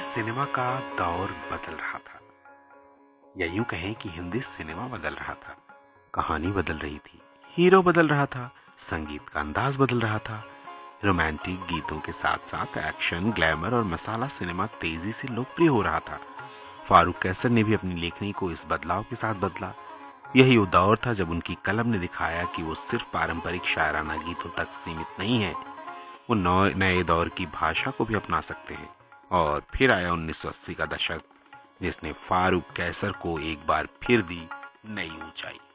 Cinema का दौर बदल रहा था, या यूं कहें कि हिंदी सिनेमा बदल रहा था। कहानी बदल रही थी, हीरो बदल रहा था, संगीत का अंदाज बदल रहा था। रोमांटिक गीतों के साथ साथ एक्शन, ग्लैमर और मसाला सिनेमा तेजी से लोकप्रिय हो रहा था। फारूक कैसर ने भी अपनी लेखनी को इस बदलाव के साथ बदला। यही वो दौर था जब उनकी कलम ने दिखाया कि वो सिर्फ पारंपरिक शायराना गीतों तक सीमित नहीं है, वो नए दौर की भाषा को भी अपना सकते हैं। और फिर आया 1980 का दशक, जिसने फारूक कैसर को एक बार फिर दी नई ऊंचाई।